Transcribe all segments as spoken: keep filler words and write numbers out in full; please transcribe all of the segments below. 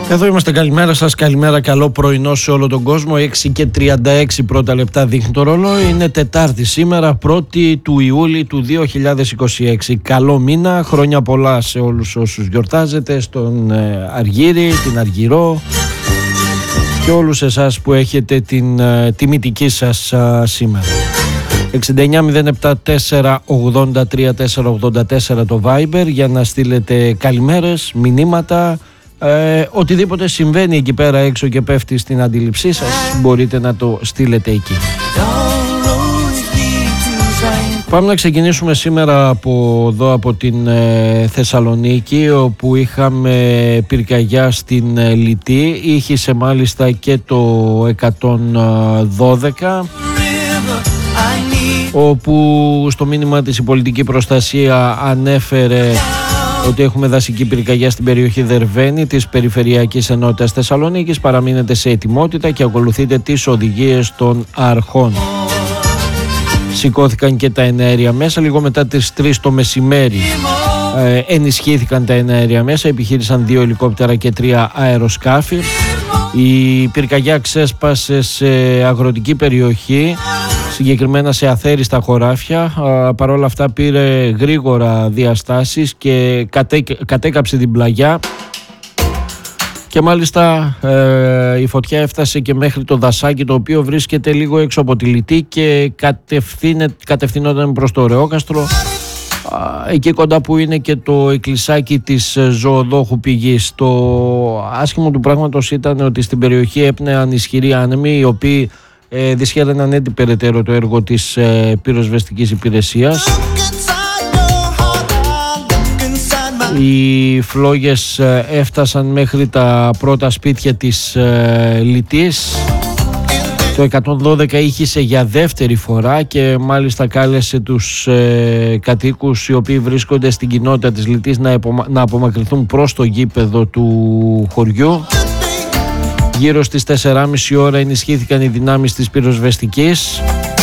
Εδώ είμαστε, καλημέρα σας, καλημέρα, καλό πρωινό σε όλο τον κόσμο. Έξι και τριάντα έξι πρώτα λεπτά δείχνει το ρολόι. Είναι Τετάρτη σήμερα, πρώτη του Ιούλη του δύο χιλιάδες είκοσι έξι. Καλό μήνα, χρόνια πολλά σε όλους όσους γιορτάζετε, στον ε, Αργύρι, την Αργυρό και όλους εσάς που έχετε την ε, τιμητική σας ε, σήμερα. εξήντα εννιά μηδέν επτά τέσσερα ογδόντα τρία τέσσερα ογδόντα τέσσερα το Viber για να στείλετε καλημέρες, μηνύματα, ε, οτιδήποτε συμβαίνει εκεί πέρα έξω και πέφτει στην αντίληψή σας, μπορείτε να το στείλετε εκεί. Πάμε να ξεκινήσουμε σήμερα από εδώ, από την ε, Θεσσαλονίκη, όπου είχαμε πυρκαγιά στην ε, Λυτή. Ήχησε μάλιστα και το εκατόν δώδεκα, όπου στο μήνυμα της η πολιτική προστασία ανέφερε ότι έχουμε δασική πυρκαγιά στην περιοχή Δερβαίνη της Περιφερειακής Ενότητας Θεσσαλονίκης. Παραμείνετε σε ετοιμότητα και ακολουθείτε τις οδηγίες των αρχών. Σηκώθηκαν και τα εναέρια μέσα λίγο μετά τις τρεις το μεσημέρι. Ε, ενισχύθηκαν τα εναέρια μέσα, επιχείρησαν δύο ελικόπτερα και τρία αεροσκάφη. Η πυρκαγιά ξέσπασε σε αγροτική περιοχή, συγκεκριμένα σε αθέριστα χωράφια. Παρ' όλα αυτά πήρε γρήγορα διαστάσεις και κατέ, κατέκαψε την πλαγιά και μάλιστα ε, η φωτιά έφτασε και μέχρι το δασάκι, το οποίο βρίσκεται λίγο έξω από τη Λυτή και κατευθυνόταν προς το Ρεόκαστρο, εκεί κοντά που είναι και το εκκλησάκι της Ζωοδόχου Πηγής. Το άσχημο του πράγματος ήταν ότι στην περιοχή έπνεαν ισχυροί άνεμοι, οι οποίοι ε, δυσχέραναν έτσι περαιτέρω το έργο της ε, πυροσβεστικής υπηρεσίας. Οι φλόγες ε, έφτασαν μέχρι τα πρώτα σπίτια της ε, Λυτής. Το εκατόν δώδεκα ήχησε για δεύτερη φορά και μάλιστα κάλεσε τους ε, κατοίκους οι οποίοι βρίσκονται στην κοινότητα της Λυτής να, επομα... να απομακρυνθούν προς το γήπεδο του χωριού. Γύρω στις τέσσερις και μισή ώρα ενισχύθηκαν οι δυνάμεις της πυροσβεστικής.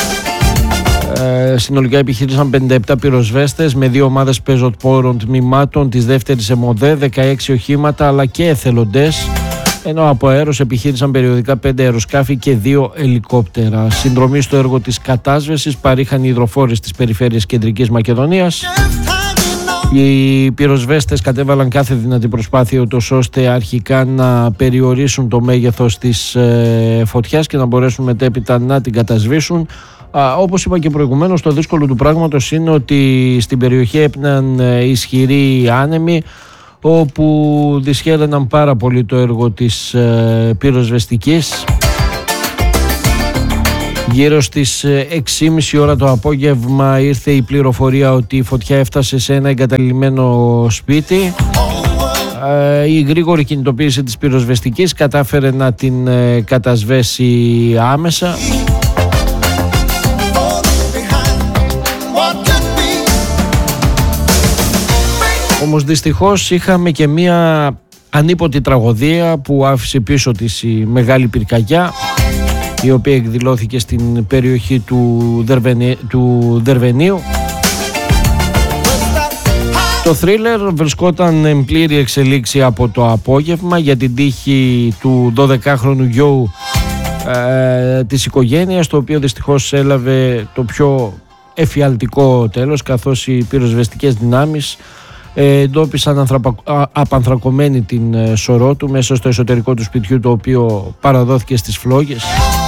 Ε, συνολικά επιχείρησαν πενήντα επτά πυροσβέστες με δύο ομάδες πεζοπόρων τμήματων της δεύτερης ΕΜΟΔΕ, δεκαέξι οχήματα αλλά και εθελοντές, ενώ από αέρος επιχείρησαν περιοδικά πέντε αεροσκάφη και δύο ελικόπτερα. Συνδρομή στο έργο της κατάσβεσης παρήχαν οι υδροφόρες της περιφέρειας Κεντρικής Μακεδονίας. Οι πυροσβέστες κατέβαλαν κάθε δυνατή προσπάθεια ούτως ώστε αρχικά να περιορίσουν το μέγεθος της ε, φωτιάς και να μπορέσουν μετέπειτα να την κατασβήσουν. Α, όπως είπα και προηγουμένως, το δύσκολο του πράγματος είναι ότι στην περιοχή έπνεαν ε, ισχυροί άνεμοι, όπου δυσχέραναν πάρα πολύ το έργο της ε, πυροσβεστικής. Γύρω στις έξι και μισή ώρα το απόγευμα ήρθε η πληροφορία ότι η φωτιά έφτασε σε ένα εγκαταλειμμένο σπίτι. Ε, η γρήγορη κινητοποίηση της πυροσβεστικής κατάφερε να την ε, κατασβέσει άμεσα. Όμως δυστυχώς είχαμε και μία ανίποτη τραγωδία που άφησε πίσω της η μεγάλη πυρκαγιά, η οποία εκδηλώθηκε στην περιοχή του, Δερβενι... του Δερβενίου. Το θρίλερ βρισκόταν εν πλήρη εξελίξη από το απόγευμα για την τύχη του δωδεκάχρονου γιου ε, της οικογένειας, το οποίο δυστυχώς έλαβε το πιο εφιαλτικό τέλος, καθώς οι πυροσβεστικές δυνάμεις εντόπισαν ανθραπα... απανθρακωμένη την σωρό του μέσα στο εσωτερικό του σπιτιού, το οποίο παραδόθηκε στις φλόγες.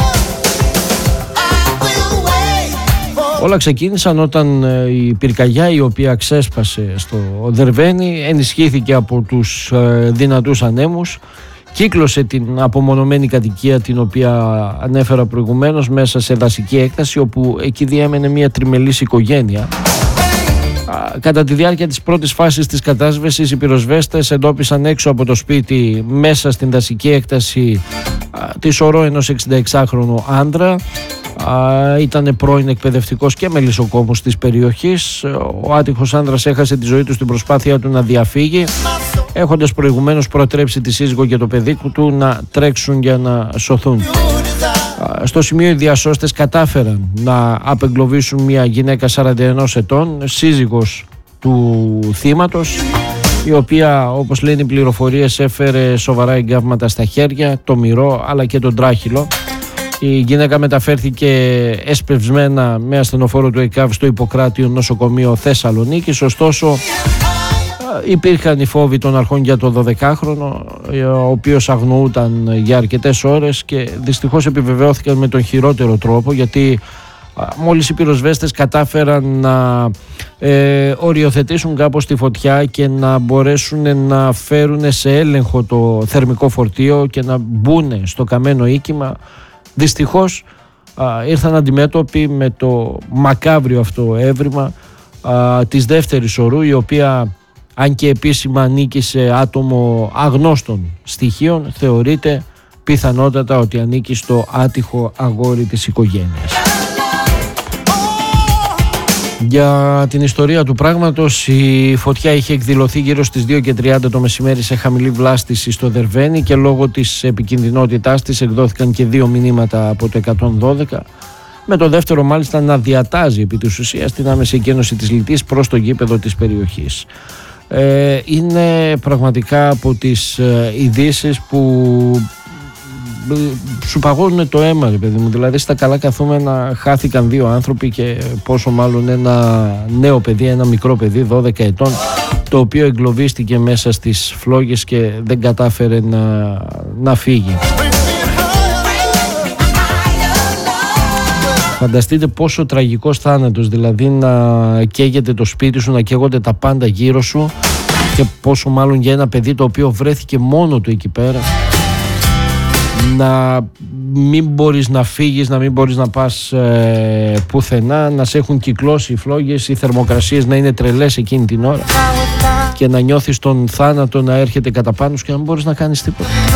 Όλα ξεκίνησαν όταν η πυρκαγιά, η οποία ξέσπασε στο Δερβαίνη, ενισχύθηκε από τους δυνατούς ανέμους, κύκλωσε την απομονωμένη κατοικία την οποία ανέφερα προηγουμένως μέσα σε δασική έκταση, όπου εκεί διέμενε μια τριμελής οικογένεια. Κατά τη διάρκεια της πρώτης φάσης της κατάσβεσης, οι πυροσβέστες εντόπισαν έξω από το σπίτι, μέσα στην δασική έκταση, τη σωρό ενός εξηνταεξάχρονου άντρα. Ήταν πρώην εκπαιδευτικός και μελισσοκόμος της περιοχής. Ο άτυχος άνδρας έχασε τη ζωή του στην προσπάθεια του να διαφύγει, έχοντας προηγουμένως προτρέψει τη σύζυγο και το παιδί του να τρέξουν για να σωθούν. Στο σημείο οι διασώστες κατάφεραν να απεγκλωβίσουν μια γυναίκα σαράντα ένα ετών, σύζυγος του θύματος, η οποία, όπως λένε οι πληροφορίες, έφερε σοβαρά εγκάβματα στα χέρια, το μυρό αλλά και τον τράχυλο. Η γυναίκα μεταφέρθηκε εσπευσμένα με ασθενοφόρο του ΕΚΑΒ στο Ιπποκράτιο νοσοκομείο Θεσσαλονίκης. Ωστόσο υπήρχαν οι φόβοι των αρχών για το δωδεκάχρονο, ο οποίος αγνοούταν για αρκετές ώρες και δυστυχώς επιβεβαιώθηκαν με τον χειρότερο τρόπο, γιατί μόλις οι πυροσβέστες κατάφεραν να ε, οριοθετήσουν κάπως τη φωτιά και να μπορέσουν να φέρουν σε έλεγχο το θερμικό φορτίο και να μπουν στο καμένο οίκημα, δυστυχώς α, ήρθαν αντιμέτωποι με το μακάβριο αυτό έβριμα α, της δεύτερης ορού, η οποία, αν και επίσημα ανήκει σε άτομο αγνώστων στοιχείων, θεωρείται πιθανότατα ότι ανήκει στο άτυχο αγόρι της οικογένειας. Για την ιστορία του πράγματος, η φωτιά είχε εκδηλωθεί γύρω στις δύο και τριάντα το μεσημέρι σε χαμηλή βλάστηση στο Δερβαίνι και λόγω της επικινδυνότητάς της εκδόθηκαν και δύο μηνύματα από το εκατόν δώδεκα, με το δεύτερο μάλιστα να διατάζει επί της ουσίας την άμεση εκένωση της λυτής προς το γήπεδο της περιοχής. Ε, είναι πραγματικά από τις ε, ειδήσεις που σου παγώνουν το αίμα, ρε παιδί μου. Δηλαδή στα καλά καθούμενα χάθηκαν δύο άνθρωποι και πόσο μάλλον ένα νέο παιδί, ένα μικρό παιδί δώδεκα ετών, το οποίο εγκλωβίστηκε μέσα στις φλόγες και δεν κατάφερε να, να φύγει. Φανταστείτε πόσο τραγικός θάνατος, δηλαδή να καίγεται το σπίτι σου, να καίγονται τα πάντα γύρω σου, και πόσο μάλλον για ένα παιδί το οποίο βρέθηκε μόνο του εκεί πέρα, να μην μπορείς να φύγεις, να μην μπορείς να πας ε, πουθενά, να σε έχουν κυκλώσει οι φλόγες, οι θερμοκρασίες να είναι τρελές εκείνη την ώρα και να νιώθεις τον θάνατο να έρχεται κατά πάνω σου και να μην μπορείς να κάνεις τίποτα.